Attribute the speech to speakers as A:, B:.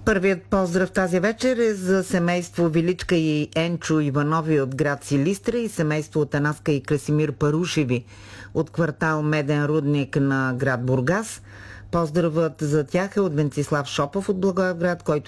A: Първият поздрав тази вечер е за семейство Величка и Енчо Иванови от град Силистра и семейство Атанаска и Красимир Парушеви от квартал Меден рудник на град Бургас. Поздравът за тях е от Венцислав Шопов от Благоевград, който